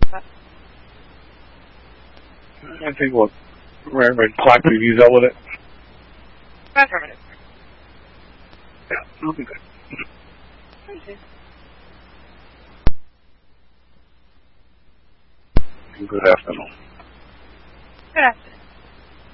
that? I think we'll clock reviews out with it. Affirmative. Yeah, okay. Thank you. Good afternoon. Good afternoon.